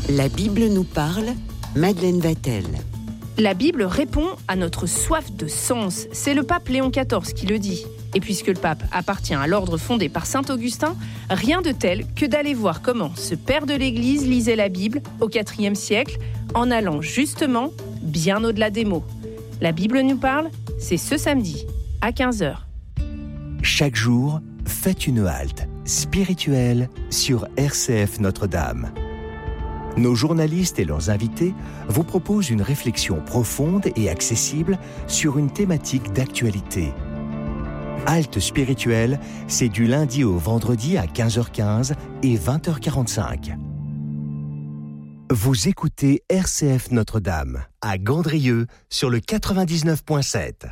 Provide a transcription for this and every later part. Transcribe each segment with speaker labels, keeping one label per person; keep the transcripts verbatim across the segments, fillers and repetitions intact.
Speaker 1: La Bible nous parle, Madeleine Vatel.
Speaker 2: La Bible répond à notre soif de sens. C'est le pape Léon quatorze qui le dit. Et puisque le pape appartient à l'ordre fondé par saint Augustin, rien de tel que d'aller voir comment ce père de l'Église lisait la Bible au quatrième siècle, en allant justement bien au-delà des mots. La Bible nous parle, c'est ce samedi, à quinze heures.
Speaker 3: Chaque jour, faites une halte spirituelle sur R C F Notre-Dame. Nos journalistes et leurs invités vous proposent une réflexion profonde et accessible sur une thématique d'actualité. Halte spirituelle, c'est du lundi au vendredi à quinze heures quinze et vingt heures quarante-cinq. Vous écoutez R C F Notre-Dame à Gandrieux sur le quatre-vingt-dix-neuf virgule sept.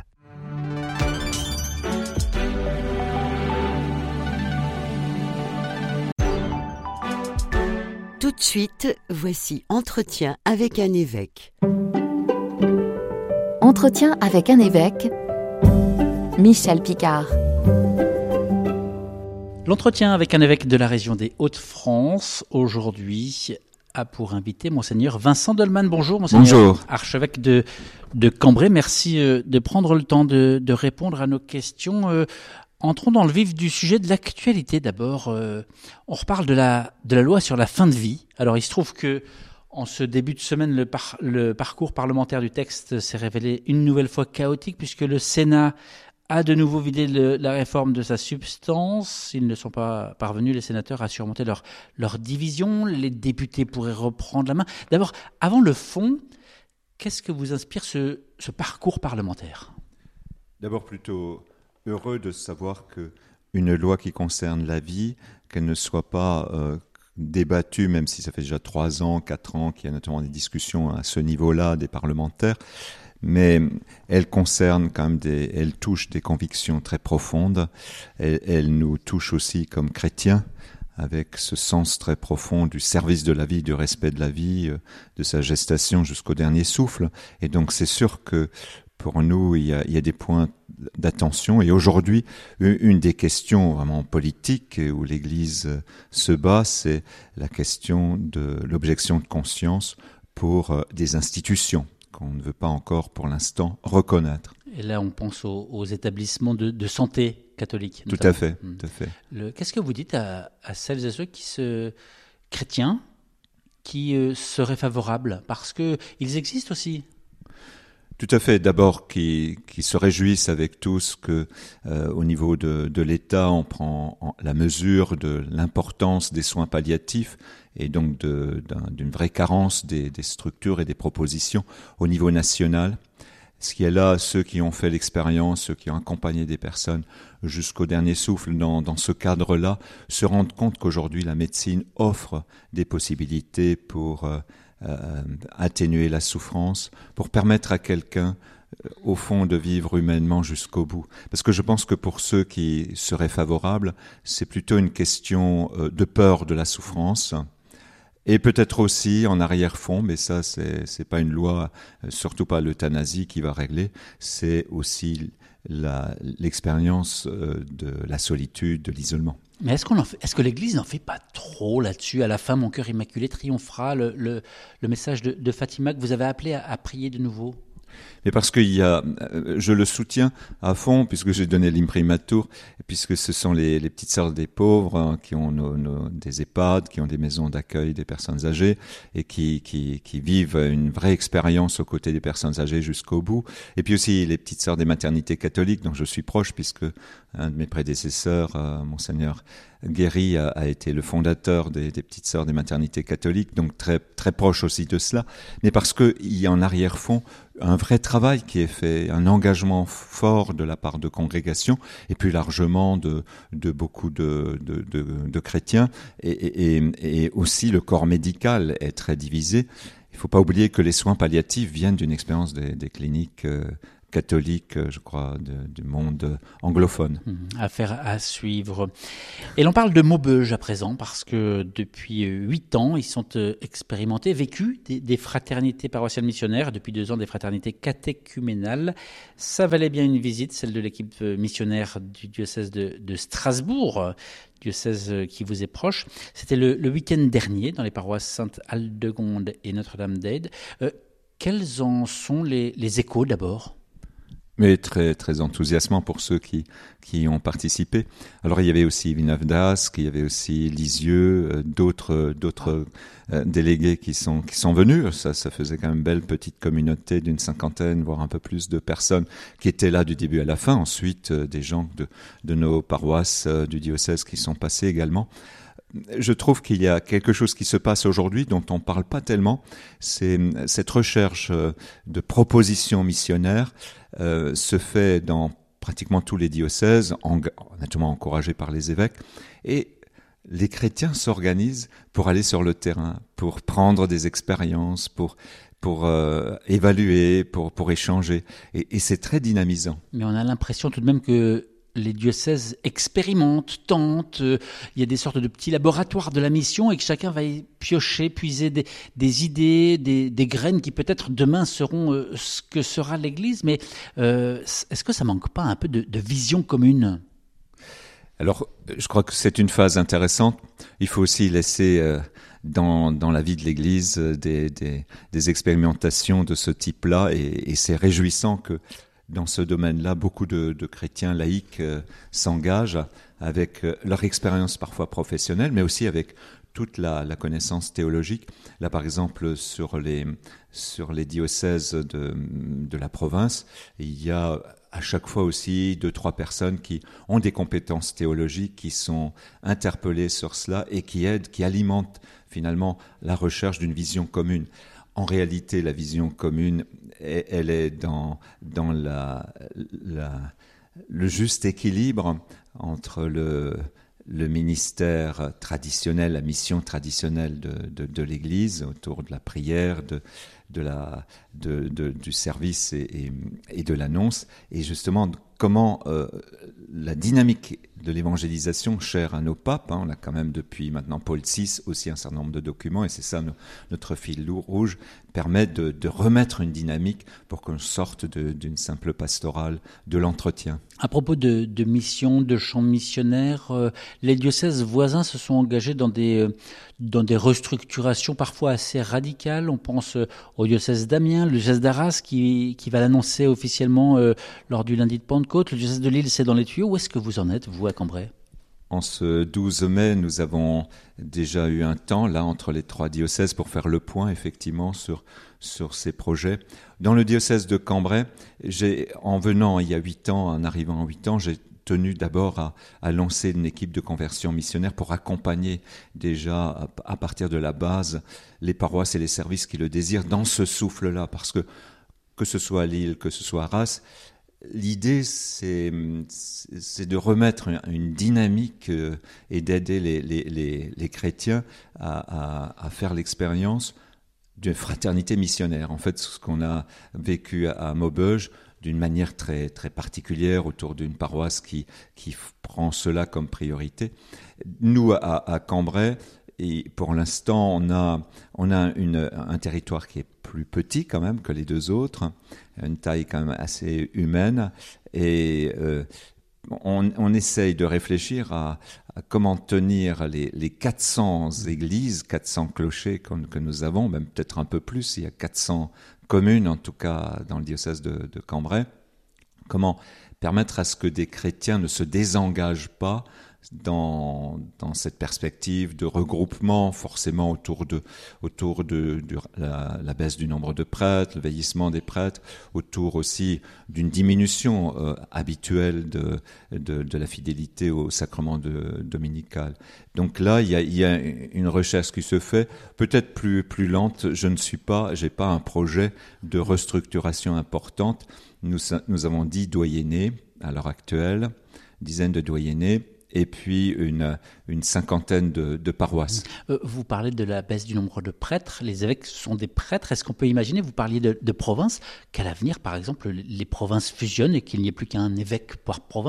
Speaker 1: Tout de suite, voici Entretien avec un évêque.
Speaker 4: Entretien avec un évêque, Michel Picard.
Speaker 5: L'entretien avec un évêque de la région des Hauts-de-France, aujourd'hui, a pour invité Monseigneur Vincent Dolman. Bonjour, Monseigneur.
Speaker 6: Bonjour.
Speaker 5: Archevêque de, de Cambrai. Merci euh, de prendre le temps de, de répondre à nos questions. Euh, entrons dans le vif du sujet de l'actualité. D'abord, euh, on reparle de la, de la loi sur la fin de vie. Alors, il se trouve que en ce début de semaine, le, par, le parcours parlementaire du texte s'est révélé une nouvelle fois chaotique puisque le Sénat a de nouveau vidé le, la réforme de sa substance. Ils ne sont pas parvenus, les sénateurs, à surmonter leur, leur division. Les députés pourraient reprendre la main. D'abord, avant le fond, qu'est-ce que vous inspire ce, ce parcours parlementaire ?
Speaker 6: D'abord, plutôt heureux de savoir qu'une loi qui concerne la vie, qu'elle ne soit pas euh, débattue, même si ça fait déjà trois ans, quatre ans qu'il y a notamment des discussions à ce niveau-là des parlementaires, mais elle concerne quand même des, elle touche des convictions très profondes. Elle, elle nous touche aussi comme chrétiens, avec ce sens très profond du service de la vie, du respect de la vie, de sa gestation jusqu'au dernier souffle. Et donc c'est sûr que pour nous, il y a, il y a des points d'attention. Et aujourd'hui, une des questions vraiment politiques où l'Église se bat, c'est la question de l'objection de conscience pour des institutions qu'on ne veut pas encore pour l'instant reconnaître.
Speaker 5: Et là, on pense aux, aux établissements de, de santé catholiques.
Speaker 6: Tout à fait, mmh. tout à fait.
Speaker 5: Le, qu'est-ce que vous dites à, à celles et ceux qui se chrétiens qui euh, seraient favorables parce que ils existent aussi?
Speaker 6: Tout à fait. D'abord, qui, qui se réjouissent avec tous que, euh, au niveau de, de l'État, on prend en, la mesure de l'importance des soins palliatifs et donc de, d'un, d'une vraie carence des, des structures et des propositions au niveau national. Ce qui est là, ceux qui ont fait l'expérience, ceux qui ont accompagné des personnes jusqu'au dernier souffle dans, dans ce cadre-là, se rendent compte qu'aujourd'hui, la médecine offre des possibilités pour euh, euh, atténuer la souffrance, pour permettre à quelqu'un, euh, au fond, de vivre humainement jusqu'au bout. Parce que je pense que pour ceux qui seraient favorables, c'est plutôt une question euh, de peur de la souffrance. Et peut-être aussi en arrière-fond, mais ça c'est c'est pas une loi, surtout pas l'euthanasie qui va régler, c'est aussi la, l'expérience de la solitude, de l'isolement.
Speaker 5: Mais est-ce qu'on en fait, est-ce que l'Église n'en fait pas trop là-dessus? À la fin, mon cœur immaculé triomphera, le, le, le message de, de Fatima que vous avez appelé à, à prier de nouveau.
Speaker 6: Mais parce qu'il y a, je le soutiens à fond, puisque j'ai donné l'imprimatur, puisque ce sont les, les petites sœurs des pauvres hein, qui ont nos, nos, des EHPAD, qui ont des maisons d'accueil des personnes âgées et qui, qui, qui vivent une vraie expérience aux côtés des personnes âgées jusqu'au bout. Et puis aussi les petites sœurs des maternités catholiques, dont je suis proche, puisque un de mes prédécesseurs, euh, Monseigneur Guéry, a, a été le fondateur des, des petites sœurs des maternités catholiques, donc très, très proche aussi de cela. Mais parce qu'il y a en arrière-fond un vrai travail qui est fait, un engagement fort de la part de congrégations et plus largement de, de beaucoup de, de, de, de chrétiens et, et, et aussi le corps médical est très divisé. Il ne faut pas oublier que les soins palliatifs viennent d'une expérience des, des cliniques euh, catholiques, je crois, de, du monde anglophone.
Speaker 5: Mmh, affaire à suivre. Et l'on parle de Maubeuge à présent, parce que depuis huit ans, ils sont expérimentés, vécus des, des fraternités paroissiales missionnaires, depuis deux ans des fraternités catéchuménales. Ça valait bien une visite, celle de l'équipe missionnaire du diocèse de, de Strasbourg, diocèse qui vous est proche. C'était le, le week-end dernier dans les paroisses Sainte-Aldegonde et Notre-Dame-d'Aide. Euh, quels en sont les, les échos d'abord ?
Speaker 6: Mais très très enthousiasmant pour ceux qui qui ont participé. Alors il y avait aussi Villeneuve d'Ascq, il y avait aussi Lisieux, euh, d'autres d'autres euh, délégués qui sont qui sont venus. Ça ça faisait quand même une belle petite communauté d'une cinquantaine, voire un peu plus de personnes qui étaient là du début à la fin. Ensuite euh, des gens de de nos paroisses euh, du diocèse qui sont passés également. Je trouve qu'il y a quelque chose qui se passe aujourd'hui dont on ne parle pas tellement, c'est cette recherche de propositions missionnaires euh, se fait dans pratiquement tous les diocèses, en, naturellement encouragé par les évêques, et les chrétiens s'organisent pour aller sur le terrain, pour prendre des expériences, pour pour euh, évaluer, pour pour échanger, et, et c'est très dynamisant.
Speaker 5: Mais on a l'impression tout de même que les diocèses expérimentent, tentent, euh, il y a des sortes de petits laboratoires de la mission et que chacun va y piocher, puiser des, des idées, des, des graines qui peut-être demain seront euh, ce que sera l'Église. Mais euh, est-ce que ça manque pas un peu de, de vision commune ?
Speaker 6: Alors, je crois que c'est une phase intéressante. Il faut aussi laisser euh, dans, dans la vie de l'Église euh, des, des, des expérimentations de ce type-là, et, et c'est réjouissant que dans ce domaine-là, beaucoup de, de chrétiens laïcs euh, s'engagent avec euh, leur expérience parfois professionnelle, mais aussi avec toute la, la connaissance théologique. Là, par exemple, sur les, sur les diocèses de, de la province, il y a à chaque fois aussi deux, trois personnes qui ont des compétences théologiques, qui sont interpellées sur cela et qui aident, qui alimentent finalement la recherche d'une vision commune. En réalité, la vision commune, elle est dans, dans la, la, le juste équilibre entre le, le ministère traditionnel, la mission traditionnelle de, de, de l'Église, autour de la prière, de, de la, de, de, du service et, et, et de l'annonce, et justement comment euh, la dynamique de l'évangélisation chère à nos papes, hein, on a quand même depuis maintenant Paul six aussi un certain nombre de documents, et c'est ça no, notre fil rouge, permet de, de remettre une dynamique pour qu'on sorte de, d'une simple pastorale, de l'entretien.
Speaker 5: À propos de, de missions, de champs missionnaires, euh, les diocèses voisins se sont engagés dans des, euh, dans des restructurations parfois assez radicales. On pense euh, au diocèse d'Amiens, le diocèse d'Arras qui, qui va l'annoncer officiellement euh, lors du lundi de Pentecôte. Le diocèse de Lille, c'est dans les tuyaux. Où est-ce que vous en êtes, vous, à Cambrai ?
Speaker 6: En ce douze mai, nous avons déjà eu un temps, là, entre les trois diocèses pour faire le point, effectivement, sur, sur ces projets. Dans le diocèse de Cambrai, j'ai, en venant il y a huit ans, en arrivant en huit ans, j'ai tenu d'abord à, à lancer une équipe de conversion missionnaire pour accompagner déjà, à, à partir de la base, les paroisses et les services qui le désirent dans ce souffle-là. Parce que, que ce soit à Lille, que ce soit à Arras, l'idée, c'est, c'est de remettre une dynamique et d'aider les, les, les, les chrétiens à, à, à faire l'expérience d'une fraternité missionnaire. En fait, ce qu'on a vécu à Maubeuge, d'une manière très, très particulière, autour d'une paroisse qui, qui prend cela comme priorité. Nous, à, à Cambrai, et pour l'instant, on a, on a une, un territoire qui est plus petit quand même que les deux autres, une taille quand même assez humaine, et euh, on, on essaye de réfléchir à, à comment tenir les, les quatre cents églises, quatre cents clochers que, que nous avons, même peut-être un peu plus, il y a quatre cents communes en tout cas dans le diocèse de, de Cambrai, comment permettre à ce que des chrétiens ne se désengagent pas dans, dans cette perspective de regroupement, forcément autour de, autour de, de la, la baisse du nombre de prêtres, le vieillissement des prêtres, autour aussi d'une diminution euh, habituelle de, de, de la fidélité au sacrement de, dominical. Donc là, il y a, il y a une recherche qui se fait, peut-être plus, plus lente. Je ne suis pas, j'ai pas un projet de restructuration importante. Nous, nous avons dix doyennés à l'heure actuelle, dizaines de doyennés. et puis une, une cinquantaine de, de paroisses.
Speaker 5: Euh, vous parlez de la baisse du nombre de prêtres. Les évêques sont des prêtres. Est-ce qu'on peut imaginer, vous parliez de, de provinces, qu'à l'avenir, par exemple, les provinces fusionnent et qu'il n'y ait plus qu'un évêque par province ?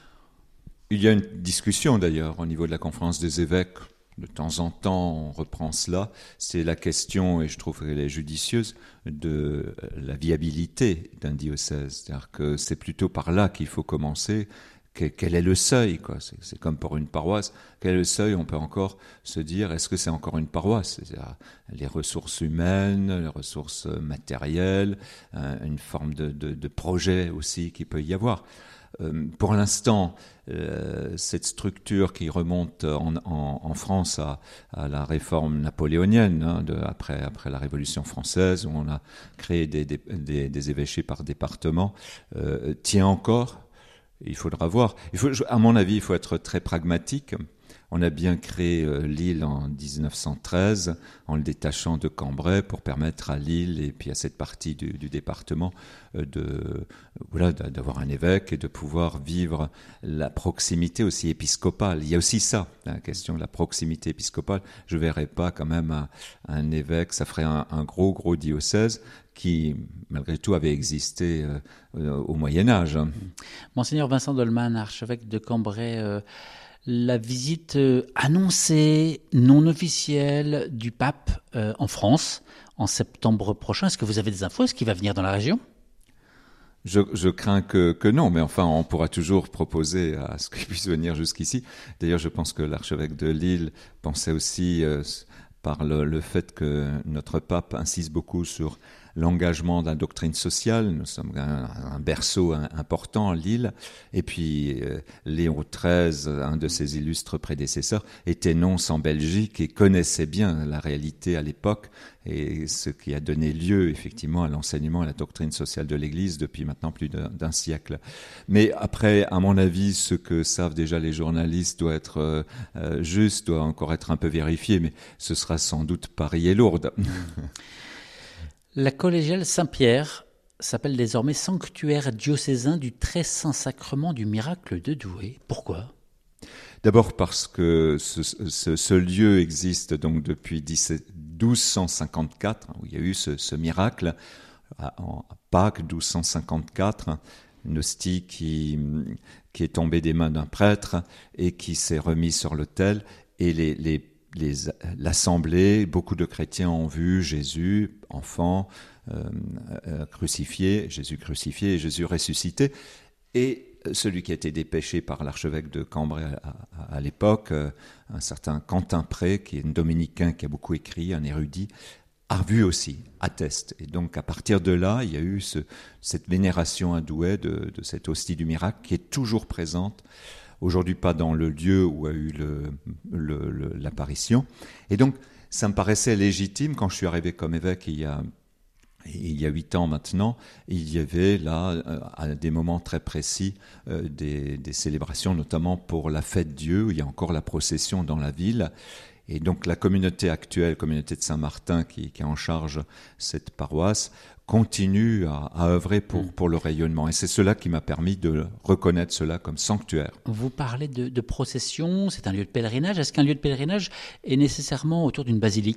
Speaker 6: Il y a une discussion d'ailleurs au niveau de la conférence des évêques. De temps en temps, on reprend cela. C'est la question, et je trouve qu'elle est judicieuse, de la viabilité d'un diocèse. C'est-à-dire que c'est plutôt par là qu'il faut commencer. Quel est le seuil, quoi. C'est, c'est comme pour une paroisse. Quel est le seuil ? On peut encore se dire, est-ce que c'est encore une paroisse ? C'est-à-dire les ressources humaines, les ressources matérielles, une forme de, de, de projet aussi qu'il peut y avoir. Euh, pour l'instant, euh, cette structure qui remonte en, en, en France à, à la réforme napoléonienne, hein, de, après, après la Révolution française, où on a créé des, des, des, des évêchés par département, euh, tient encore. Il faudra voir. Il faut, à mon avis, il faut être très pragmatique. On a bien créé euh, Lille en dix-neuf cent treize en le détachant de Cambrai pour permettre à Lille et puis à cette partie du, du département euh, de, voilà, d'avoir un évêque et de pouvoir vivre la proximité aussi épiscopale. Il y a aussi ça, la question de la proximité épiscopale. Je ne verrais pas quand même un, un évêque, ça ferait un, un gros, gros diocèse qui, malgré tout, avait existé euh, au Moyen-Âge.
Speaker 5: Monseigneur Vincent Dolman, archevêque de Cambrai, euh, la visite euh, annoncée, non officielle, du pape euh, en France en septembre prochain, est-ce que vous avez des infos ? Est-ce qu'il va venir dans la région ?
Speaker 6: Je, je crains que, que non, mais enfin, on pourra toujours proposer à ce qu'il puisse venir jusqu'ici. D'ailleurs, je pense que l'archevêque de Lille pensait aussi, euh, par le, le fait que notre pape insiste beaucoup sur l'engagement de la doctrine sociale. Nous sommes un, un berceau un, important, Lille. Et puis, euh, Léon treize, un de ses illustres prédécesseurs, était nonce en Belgique et connaissait bien la réalité à l'époque et ce qui a donné lieu, effectivement, à l'enseignement et à la doctrine sociale de l'Église depuis maintenant plus d'un, d'un siècle. Mais après, à mon avis, ce que savent déjà les journalistes doit être euh, euh, juste, doit encore être un peu vérifié, mais ce sera sans doute parier lourde.
Speaker 5: La collégiale Saint-Pierre s'appelle désormais Sanctuaire diocésain du Très Saint Sacrement du Miracle de Douai. Pourquoi ?
Speaker 6: D'abord parce que ce, ce, ce lieu existe donc depuis douze cent cinquante-quatre, où il y a eu ce, ce miracle, en Pâques douze cent cinquante-quatre, une hostie qui, qui est tombée des mains d'un prêtre et qui s'est remise sur l'autel, et les, les Les, l'assemblée, beaucoup de chrétiens ont vu Jésus, enfant, euh, euh, crucifié, Jésus crucifié et Jésus ressuscité. Et celui qui a été dépêché par l'archevêque de Cambrai à, à, à l'époque, euh, un certain Quentin Pré, qui est un dominicain qui a beaucoup écrit, un érudit, a vu aussi, atteste. Et donc à partir de là, il y a eu ce, cette vénération à Douai de, de cette hostie du miracle qui est toujours présente. Aujourd'hui, pas dans le lieu où a eu le, le, le, l'apparition. Et donc, ça me paraissait légitime, quand je suis arrivé comme évêque il y a, il y a huit ans maintenant, il y avait là, à des moments très précis, euh, des, des célébrations, notamment pour la fête Dieu, où il y a encore la procession dans la ville. Et donc, la communauté actuelle, communauté de Saint-Martin, qui, qui est en charge cette paroisse, continue à, à œuvrer pour, pour le rayonnement. Et c'est cela qui m'a permis de reconnaître cela comme sanctuaire.
Speaker 5: Vous parlez de, de procession, c'est un lieu de pèlerinage. Est-ce qu'un lieu de pèlerinage est nécessairement autour d'une basilique ?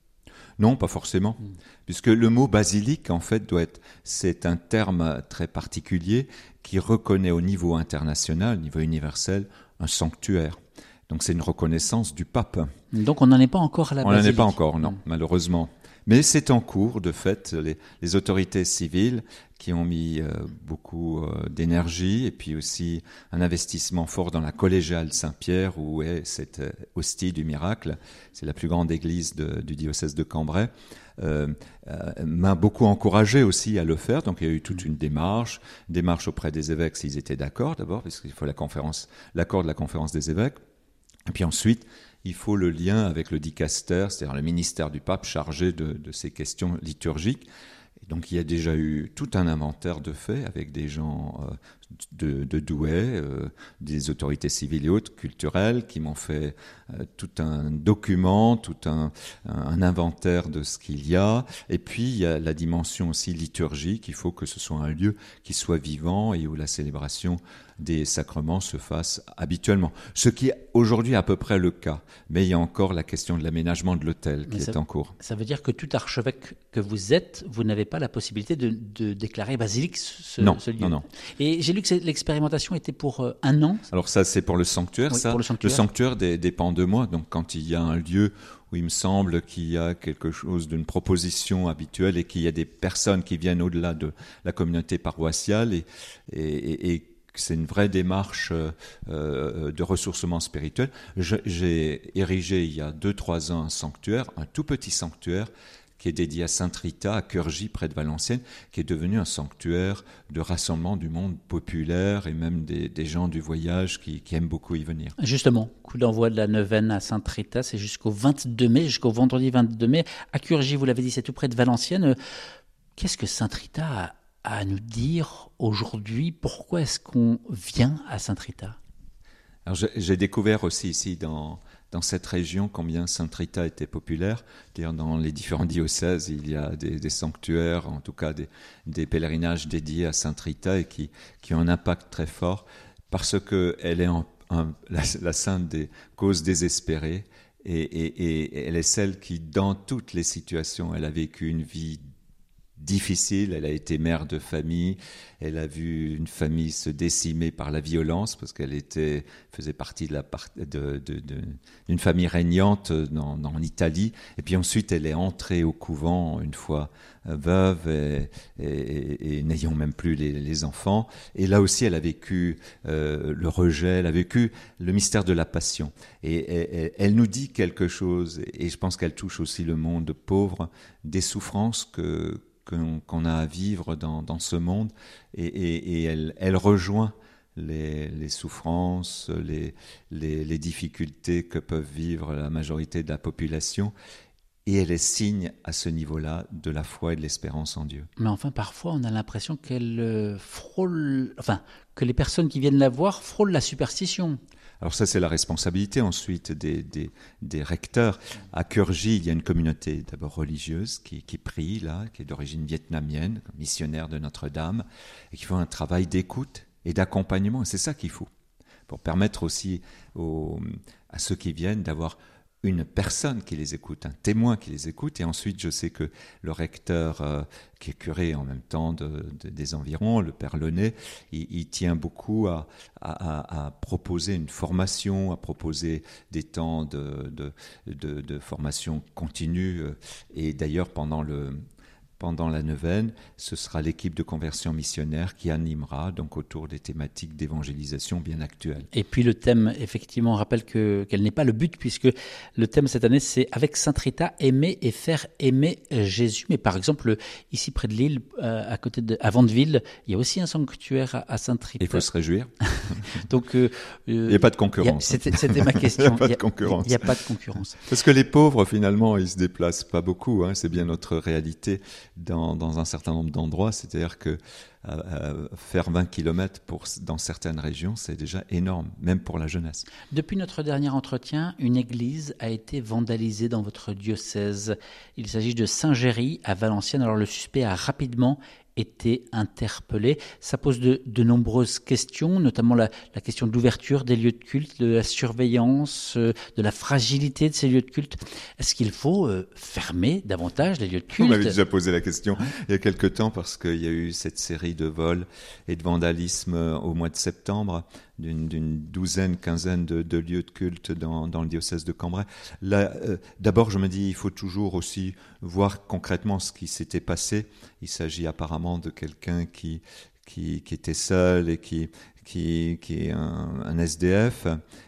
Speaker 6: Non, pas forcément. Mmh. Puisque le mot basilique, en fait, doit être, c'est un terme très particulier qui reconnaît au niveau international, au niveau universel, un sanctuaire. Donc c'est une reconnaissance du pape.
Speaker 5: Donc on n'en est pas encore à la
Speaker 6: on
Speaker 5: basilique.
Speaker 6: On n'en est pas encore, non, malheureusement. Mais c'est en cours, de fait, les, les autorités civiles qui ont mis euh, beaucoup euh, d'énergie et puis aussi un investissement fort dans la collégiale Saint-Pierre où est cette euh, hostie du miracle. C'est la plus grande église de, du diocèse de Cambrai. Euh, euh, m'a beaucoup encouragé aussi à le faire. Donc il y a eu toute une démarche, démarche auprès des évêques s'ils étaient d'accord d'abord, parce qu'il faut la conférence, l'accord de la conférence des évêques. Et puis ensuite, il faut le lien avec le dicaster, c'est-à-dire le ministère du pape chargé de, de ces questions liturgiques. Et donc il y a déjà eu tout un inventaire de faits avec des gens, euh, de, de Douai, euh, des autorités civiles et autres, culturelles, qui m'ont fait euh, tout un document, tout un, un inventaire de ce qu'il y a. Et puis, il y a la dimension aussi liturgique. Il faut que ce soit un lieu qui soit vivant et où la célébration des sacrements se fasse habituellement. Ce qui est aujourd'hui à peu près le cas. Mais il y a encore la question de l'aménagement de l'autel qui
Speaker 5: ça,
Speaker 6: est en cours.
Speaker 5: Ça veut dire que tout archevêque que vous êtes, vous n'avez pas la possibilité de, de déclarer basilique ce,
Speaker 6: non,
Speaker 5: ce lieu.
Speaker 6: Non, non.
Speaker 5: Et j'ai lu que l'expérimentation était pour euh, un an.
Speaker 6: Alors ça, c'est pour le sanctuaire.
Speaker 5: Oui,
Speaker 6: ça.
Speaker 5: Pour le sanctuaire,
Speaker 6: le sanctuaire dé, dépend de moi. Donc quand il y a un lieu où il me semble qu'il y a quelque chose d'une proposition habituelle et qu'il y a des personnes qui viennent au-delà de la communauté paroissiale et, et, et, et c'est une vraie démarche euh, de ressourcement spirituel. Je, j'ai érigé il y a deux trois ans un sanctuaire, un tout petit sanctuaire qui est dédié à Sainte Rita, à Curgy, près de Valenciennes, qui est devenu un sanctuaire de rassemblement du monde populaire et même des, des gens du voyage qui, qui aiment beaucoup y venir.
Speaker 5: Justement, coup d'envoi de la neuvaine à Sainte Rita, c'est jusqu'au vingt-deux mai, jusqu'au vendredi vingt-deux mai. À Curgy, vous l'avez dit, c'est tout près de Valenciennes. Qu'est-ce que Sainte Rita a à nous dire aujourd'hui? Pourquoi est-ce qu'on vient à Sainte Rita?
Speaker 6: Alors j'ai, j'ai découvert aussi ici dans, dans cette région combien Sainte Rita était populaire. C'est-à-dire dans les différents diocèses, il y a des, des sanctuaires, en tout cas des, des pèlerinages dédiés à Sainte Rita et qui, qui ont un impact très fort parce qu'elle est en, en, la, la sainte des causes désespérées et, et, et elle est celle qui, dans toutes les situations, elle a vécu une vie difficile, elle a été mère de famille, elle a vu une famille se décimer par la violence parce qu'elle était, faisait partie de la part, de, de, de, d'une famille régnante dans, dans l'Italie. Et puis ensuite, elle est entrée au couvent une fois veuve et, et, et, et n'ayant même plus les, les enfants. Et là aussi, elle a vécu euh, le rejet, elle a vécu le mystère de la passion. Et, et, et elle nous dit quelque chose, et je pense qu'elle touche aussi le monde pauvre, des souffrances que qu'on a à vivre dans, dans ce monde et, et, et elle, elle rejoint les, les souffrances, les, les, les difficultés que peuvent vivre la majorité de la population et elle est signe à ce niveau-là de la foi et de l'espérance en Dieu.
Speaker 5: Mais enfin, parfois, on a l'impression qu'elle frôle, enfin, que les personnes qui viennent la voir frôlent la superstition.
Speaker 6: Alors ça, c'est la responsabilité ensuite des, des, des recteurs. À Curgy, il y a une communauté d'abord religieuse qui, qui prie, là, qui est d'origine vietnamienne, missionnaire de Notre-Dame, et qui font un travail d'écoute et d'accompagnement. Et c'est ça qu'il faut, pour permettre aussi aux, à ceux qui viennent d'avoir une personne qui les écoute, un témoin qui les écoute. Et ensuite, je sais que le recteur, euh, qui est curé en même temps de, de, des environs, le père Launay, il, il tient beaucoup à, à, à proposer une formation, à proposer des temps de, de, de, de formation continue. Et d'ailleurs, pendant le... Pendant la neuvaine, ce sera l'équipe de conversion missionnaire qui animera donc autour des thématiques d'évangélisation bien actuelles.
Speaker 5: Et puis le thème, effectivement, on rappelle que, qu'elle n'est pas le but, puisque le thème cette année, c'est avec Sainte Rita, aimer et faire aimer Jésus. Mais par exemple, ici près de Lille, à côté de, à Vandeville, il y a aussi un sanctuaire à, à Sainte Rita.
Speaker 6: Il faut se réjouir.
Speaker 5: Donc, euh,
Speaker 6: il n'y a pas de concurrence.
Speaker 5: A, c'était, c'était ma question.
Speaker 6: Il n'y a pas de concurrence.
Speaker 5: Il n'y a pas de concurrence.
Speaker 6: Parce que les pauvres, finalement, ils se déplacent pas beaucoup. Hein. C'est bien notre réalité. Dans, dans un certain nombre d'endroits, c'est-à-dire que euh, faire vingt kilomètres pour, dans certaines régions, c'est déjà énorme, même pour la jeunesse.
Speaker 5: Depuis notre dernier entretien, une église a été vandalisée dans votre diocèse. Il s'agit de Saint-Géry à Valenciennes. Alors le suspect a rapidement été interpellé. Ça pose de, de nombreuses questions, notamment la, la question de l'ouverture des lieux de culte, de la surveillance, euh, de la fragilité de ces lieux de culte. Est-ce qu'il faut euh, fermer davantage les lieux de culte ?
Speaker 6: On m'avait déjà posé la question il y a quelque temps parce qu'il y a eu cette série de vols et de vandalisme au mois de septembre d'une, d'une douzaine, quinzaine de, de lieux de culte dans, dans le diocèse de Cambrai. Là, euh, d'abord, je me dis, il faut toujours aussi voir concrètement ce qui s'était passé. Il s'agit apparemment de quelqu'un qui, qui, qui était seul et qui, qui, qui est un, un S D F,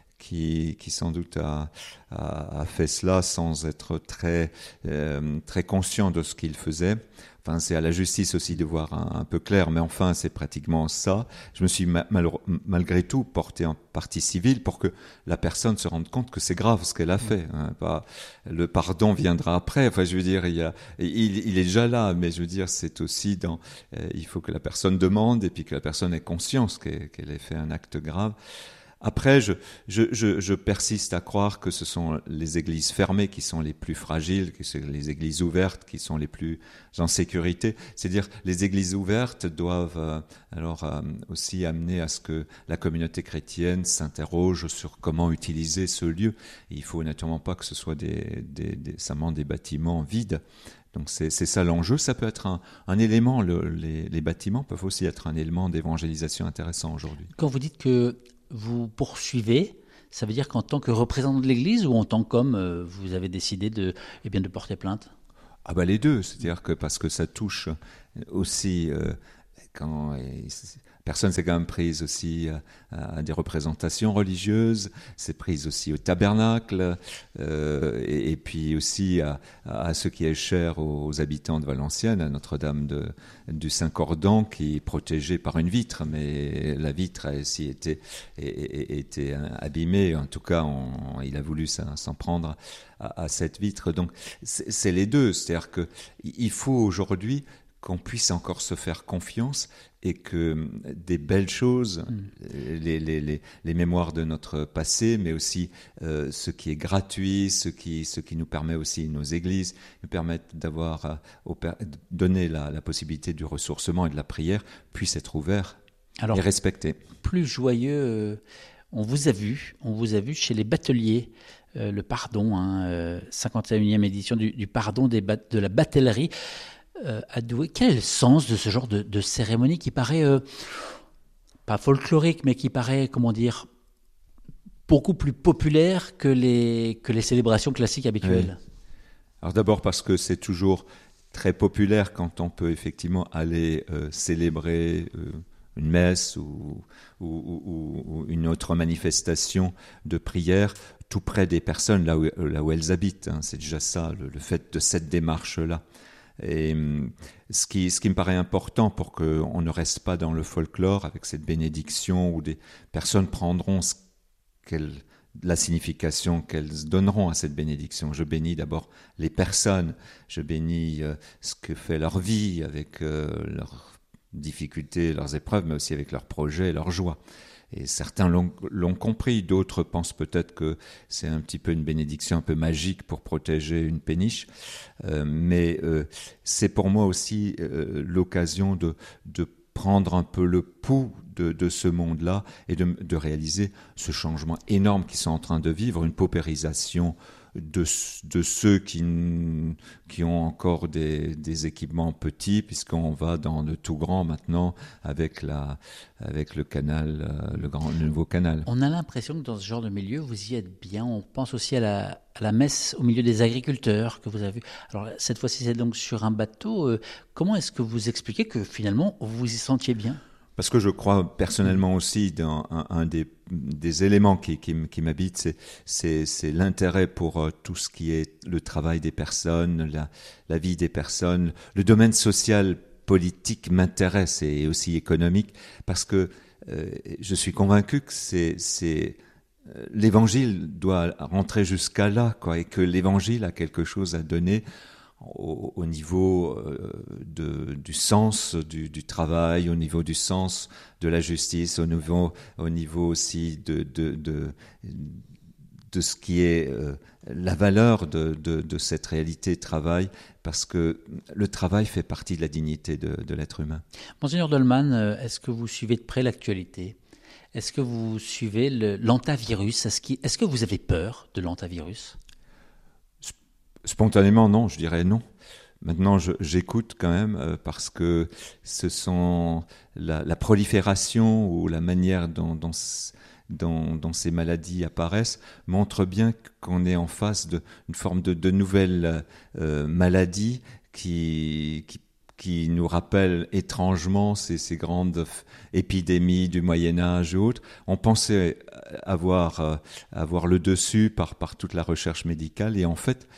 Speaker 6: qui, qui sans doute a, a, a fait cela sans être très, euh, très conscient de ce qu'il faisait. enfin, c'est à la justice aussi de voir un, un peu clair, mais enfin, c'est pratiquement ça. Je me suis ma- mal, malgré tout porté en partie civile pour que la personne se rende compte que c'est grave ce qu'elle a fait. Hein, pas, le pardon viendra après. Enfin, je veux dire, il, y a, il, il est déjà là, mais je veux dire, c'est aussi dans. Euh, il faut que la personne demande et puis que la personne ait conscience qu'elle, qu'elle ait fait un acte grave. Après, je, je, je, je persiste à croire que ce sont les églises fermées qui sont les plus fragiles, que c'est les églises ouvertes qui sont les plus en sécurité. C'est-à-dire, les églises ouvertes doivent euh, alors euh, aussi amener à ce que la communauté chrétienne s'interroge sur comment utiliser ce lieu. Et il faut naturellement pas que ce soit des, des, des, seulement des bâtiments vides. Donc c'est, c'est ça l'enjeu. Ça peut être un, un élément, le, les, les bâtiments peuvent aussi être un élément d'évangélisation intéressant aujourd'hui.
Speaker 5: Quand vous dites que vous poursuivez, ça veut dire qu'en tant que représentant de l'Église ou en tant qu'homme, euh, vous avez décidé de, eh bien, de porter plainte ?
Speaker 6: Ah bah les deux, c'est-à-dire que parce que ça touche aussi euh, quand et, personne s'est quand même prise aussi à, à des représentations religieuses, c'est prise aussi au tabernacle euh, et, et puis aussi à, à ce qui est cher aux, aux habitants de Valenciennes, à Notre-Dame de, du Saint-Cordon qui est protégée par une vitre, mais la vitre a aussi été, été, été abîmée, en tout cas on, il a voulu s'en prendre à, à cette vitre. Donc c'est, c'est les deux, c'est-à-dire qu'il faut aujourd'hui qu'on puisse encore se faire confiance et que des belles choses, mmh. les, les, les, les mémoires de notre passé, mais aussi euh, ce qui est gratuit, ce qui, ce qui nous permet aussi, nos églises, nous permettent d'avoir, euh, au, donner la, la possibilité du ressourcement et de la prière, puissent être ouverts Alors, et respectés.
Speaker 5: Plus joyeux, euh, on vous a vu, on vous a vu chez les bateliers, euh, le pardon, hein, euh, cinquante et unième édition du, du pardon des bat- de la batellerie. Euh, à Douai. Quel est le sens de ce genre de, de cérémonie qui paraît, euh, pas folklorique, mais qui paraît, comment dire, beaucoup plus populaire que les, que les célébrations classiques habituelles ?
Speaker 6: Oui. Alors d'abord parce que c'est toujours très populaire quand on peut effectivement aller euh, célébrer euh, une messe ou, ou, ou, ou une autre manifestation de prière tout près des personnes, là où, là où elles habitent. Hein. C'est déjà ça, le, le fait de cette démarche-là. Et ce qui, ce qui me paraît important pour qu'on ne reste pas dans le folklore avec cette bénédiction où des personnes prendront ce qu'elles, la signification qu'elles donneront à cette bénédiction. Je bénis d'abord les personnes, je bénis euh, ce que fait leur vie avec euh, leurs difficultés, leurs épreuves, mais aussi avec leurs projets, leurs joies. Et certains l'ont, l'ont compris, d'autres pensent peut-être que c'est un petit peu une bénédiction un peu magique pour protéger une péniche. Euh, mais euh, c'est pour moi aussi euh, l'occasion de, de prendre un peu le pouls de, de ce monde-là et de, de réaliser ce changement énorme qu'ils sont en train de vivre, une paupérisation de, de ceux qui, qui ont encore des, des équipements petits, puisqu'on va dans le tout grand maintenant avec, la, avec le canal, le, grand, le nouveau canal.
Speaker 5: On a l'impression que dans ce genre de milieu, vous y êtes bien. On pense aussi à la, à la messe au milieu des agriculteurs que vous avez vue. Alors cette fois-ci, c'est donc sur un bateau. Euh, comment est-ce que vous expliquez que finalement, vous vous y sentiez bien ?
Speaker 6: Parce que je crois personnellement aussi dans un, un des, des éléments qui, qui, qui m'habitent, c'est, c'est, c'est l'intérêt pour euh, tout ce qui est le travail des personnes, la, la vie des personnes. Le domaine social, politique m'intéresse et aussi économique parce que euh, je suis convaincu que c'est, c'est, euh, l'évangile doit rentrer jusqu'à là, quoi, et que l'évangile a quelque chose à donner Au, au niveau euh, de, du sens du, du travail, au niveau du sens de la justice, au niveau, au niveau aussi de, de, de, de ce qui est euh, la valeur de, de, de cette réalité travail, parce que le travail fait partie de la dignité de, de l'être humain.
Speaker 5: Monseigneur Dolman, est-ce que vous suivez de près l'actualité ? Est-ce que vous suivez le, l'antavirus ? Est-ce, qui, est-ce que vous avez peur de l'antavirus ?
Speaker 6: Spontanément, non, je dirais non. Maintenant, je, j'écoute quand même euh, parce que ce sont la, la prolifération ou la manière dont, dont, dont, dont ces maladies apparaissent montre bien qu'on est en face d'une forme de, de nouvelle euh, maladie qui, qui, qui nous rappelle étrangement ces, ces grandes épidémies du Moyen-Âge et autres. On pensait avoir, euh, avoir le dessus par, par toute la recherche médicale et en fait,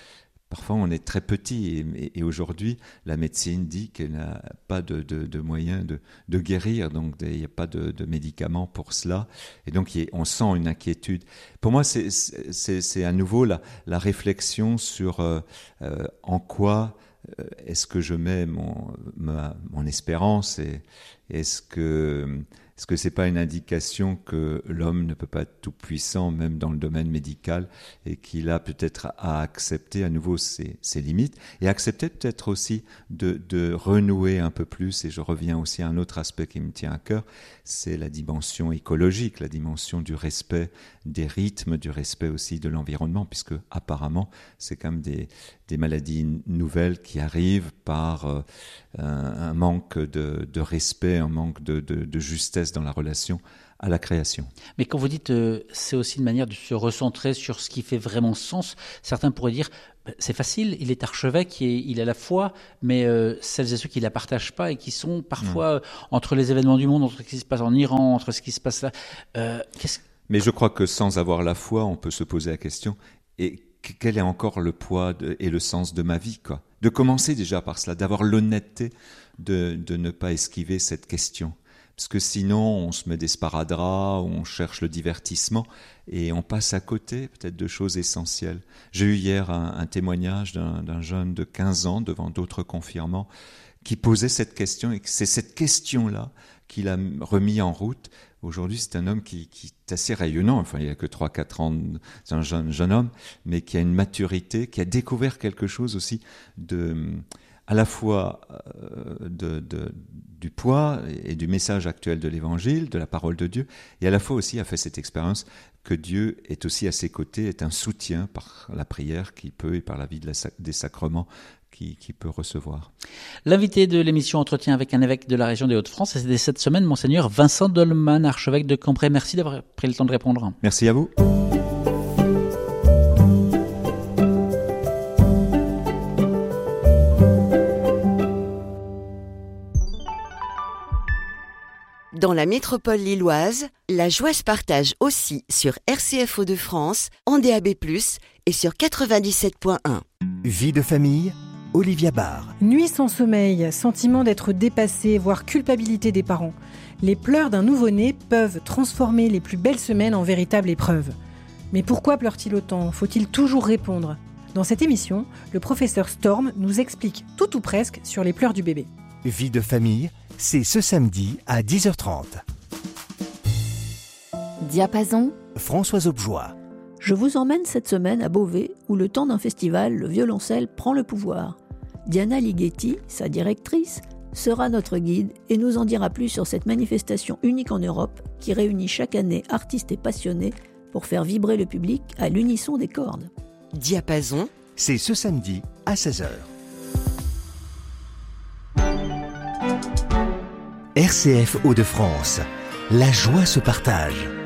Speaker 6: Parfois, on est très petit et, et aujourd'hui, la médecine dit qu'elle n'a pas de, de, de moyens de, de guérir, donc il n'y a pas de, de médicaments pour cela. Et donc, on sent une inquiétude. Pour moi, c'est, c'est, c'est à nouveau la, la réflexion sur euh, euh, en quoi euh, est-ce que je mets mon, ma, mon espérance et est-ce que... Est-ce que c'est pas une indication que l'homme ne peut pas être tout puissant, même dans le domaine médical, et qu'il a peut-être à accepter à nouveau ses, ses limites, et accepter peut-être aussi de, de renouer un peu plus, et je reviens aussi à un autre aspect qui me tient à cœur, c'est la dimension écologique, la dimension du respect des rythmes, du respect aussi de l'environnement, puisque apparemment c'est quand même des, des maladies nouvelles qui arrivent par euh, un, un manque de, de respect, un manque de, de, de justesse dans la relation à la création.
Speaker 5: Mais quand vous dites euh, c'est aussi une manière de se recentrer sur ce qui fait vraiment sens, certains pourraient dire bah, c'est facile, il est archevêque, et il a la foi, mais euh, celles et ceux qui ne la partagent pas et qui sont parfois mmh. entre les événements du monde, entre ce qui se passe en Iran, entre ce qui se passe là. Euh, qu'est-ce...
Speaker 6: Mais je crois que sans avoir la foi, on peut se poser la question, et quel est encore le poids de, et le sens de ma vie, quoi ? De commencer déjà par cela, d'avoir l'honnêteté de, de ne pas esquiver cette question. Parce que sinon, on se met des sparadraps, on cherche le divertissement et on passe à côté peut-être de choses essentielles. J'ai eu hier un, un témoignage d'un, d'un jeune de quinze ans devant d'autres confirmants qui posait cette question, et c'est cette question-là qu'il a remis en route. Aujourd'hui, c'est un homme qui, qui est assez rayonnant, enfin il n'a que trois quatre ans, c'est un jeune, jeune homme, mais qui a une maturité, qui a découvert quelque chose aussi de... à la fois euh, de, de, du poids et du message actuel de l'Évangile, de la parole de Dieu, et à la fois aussi a fait cette expérience que Dieu est aussi à ses côtés, est un soutien par la prière qu'il peut et par la vie de la, des sacrements qu'il qui peut recevoir.
Speaker 5: L'invité de l'émission Entretien avec un évêque de la région des Hauts-de-France, c'était cette semaine Monseigneur Vincent Dolman, archevêque de Cambrai. Merci d'avoir pris le temps de répondre.
Speaker 6: Merci à vous.
Speaker 1: Dans la métropole lilloise, la joie se partage aussi sur R C F Hauts-de-France, en D A B plus, et sur quatre-vingt-dix-sept point un.
Speaker 3: Vie de famille, Olivia Barr.
Speaker 7: Nuit sans sommeil, sentiment d'être dépassé, voire culpabilité des parents. Les pleurs d'un nouveau-né peuvent transformer les plus belles semaines en véritable épreuve. Mais pourquoi pleure-t-il autant ? Faut-il toujours répondre ? Dans cette émission, le professeur Storm nous explique tout ou presque sur les pleurs du bébé.
Speaker 3: Vie de famille, c'est ce samedi à dix heures trente.
Speaker 4: Diapason,
Speaker 3: Françoise Aubejoie.
Speaker 8: Je vous emmène cette semaine à Beauvais, où le temps d'un festival, le violoncelle prend le pouvoir. Diana Ligeti, sa directrice, sera notre guide et nous en dira plus sur cette manifestation unique en Europe qui réunit chaque année artistes et passionnés pour faire vibrer le public à l'unisson des cordes.
Speaker 1: Diapason,
Speaker 3: c'est ce samedi à seize heures. R C F Hauts-de-France, la joie se partage.